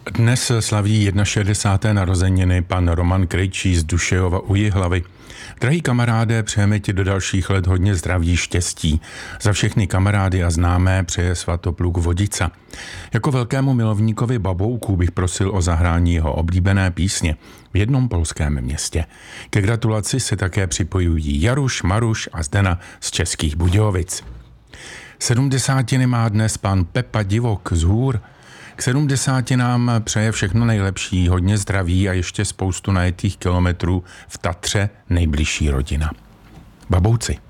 Dnes slaví 61. narozeniny pan Roman Krejčí z Dušejova u Jihlavy. Drahý kamaráde, přejeme ti do dalších let hodně zdraví, štěstí. Za všechny kamarády a známé přeje Svatopluk Vodica. Jako velkému milovníkovi babouků bych prosil o zahrání jeho oblíbené písně v jednom polském městě. Ke gratulaci se také připojují Jaruš, Maruš a Zdena z Českých Budějovic. 70 má dnes pan Pepa Divok z Hůr. K 70 nám přeje všechno nejlepší, hodně zdraví a ještě spoustu najetých kilometrů v Tatře nejbližší rodina. Babouci.